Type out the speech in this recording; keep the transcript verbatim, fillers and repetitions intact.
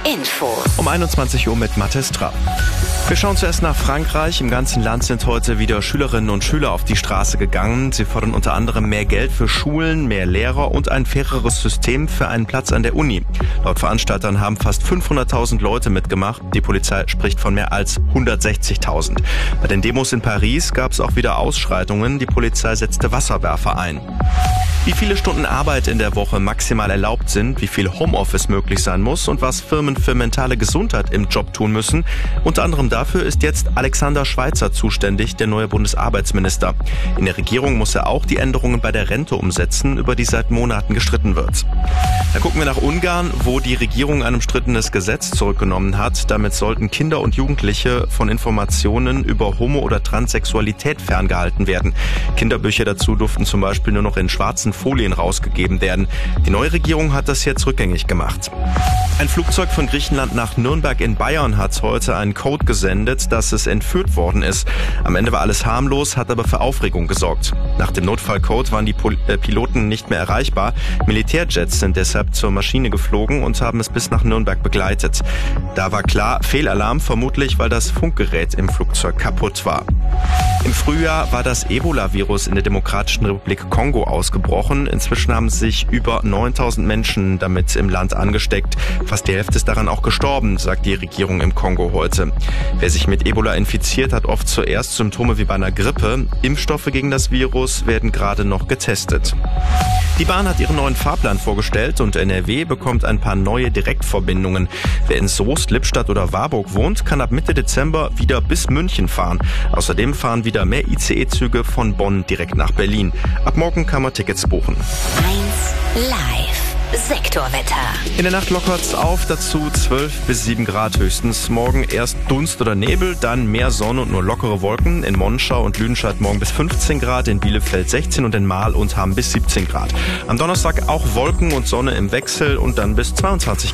Info. Um einundzwanzig Uhr mit Mathis Trapp. Wir schauen zuerst nach Frankreich. Im ganzen Land sind heute wieder Schülerinnen und Schüler auf die Straße gegangen. Sie fordern unter anderem mehr Geld für Schulen, mehr Lehrer und ein faireres System für einen Platz an der Uni. Laut Veranstaltern haben fast fünfhunderttausend Leute mitgemacht. Die Polizei spricht von mehr als hundertsechzigtausend. Bei den Demos in Paris gab es auch wieder Ausschreitungen. Die Polizei setzte Wasserwerfer ein. Wie viele Stunden Arbeit in der Woche maximal erlaubt sind, wie viel Homeoffice möglich sein muss und was Firmen für mentale Gesundheit im Job tun müssen. Unter anderem dafür ist jetzt Alexander Schweitzer zuständig, der neue Bundesarbeitsminister. In der Regierung muss er auch die Änderungen bei der Rente umsetzen, über die seit Monaten gestritten wird. Dann gucken wir nach Ungarn, wo die Regierung ein umstrittenes Gesetz zurückgenommen hat. Damit sollten Kinder und Jugendliche von Informationen über Homo- oder Transsexualität ferngehalten werden. Kinderbücher dazu durften zum Beispiel nur noch in schwarzen Folien rausgegeben werden. Die neue Regierung hat das jetzt rückgängig gemacht. Ein Flugzeug von Griechenland nach Nürnberg in Bayern hat heute einen Code gesendet, dass es entführt worden ist. Am Ende war alles harmlos, hat aber für Aufregung gesorgt. Nach dem Notfallcode waren die Pol- äh, Piloten nicht mehr erreichbar. Militärjets sind deshalb zur Maschine geflogen und haben es bis nach Nürnberg begleitet. Da war klar, Fehlalarm, vermutlich weil das Funkgerät im Flugzeug kaputt war. Im Frühjahr war das Ebola-Virus in der Demokratischen Republik Kongo ausgebrochen. Inzwischen haben sich über neuntausend Menschen damit im Land angesteckt. Fast die Hälfte ist daran auch gestorben, sagt die Regierung im Kongo heute. Wer sich mit Ebola infiziert, hat oft zuerst Symptome wie bei einer Grippe. Impfstoffe gegen das Virus werden gerade noch getestet. Die Bahn hat ihren neuen Fahrplan vorgestellt und N R W bekommt ein paar neue Direktverbindungen. Wer in Soest, Lippstadt oder Warburg wohnt, kann ab Mitte Dezember wieder bis München fahren. Außerdem fahren wieder mehr I C E-Züge von Bonn direkt nach Berlin. Ab morgen kann man Tickets buchen. eins Live. Sektorwetter. In der Nacht lockert's auf, dazu zwölf bis sieben Grad höchstens. Morgen erst Dunst oder Nebel, dann mehr Sonne und nur lockere Wolken. In Monschau und Lüdenscheid morgen bis fünfzehn Grad, in Bielefeld sechzehn und in Marl und Hamm bis siebzehn Grad. Am Donnerstag auch Wolken und Sonne im Wechsel und dann bis zweiundzwanzig Grad.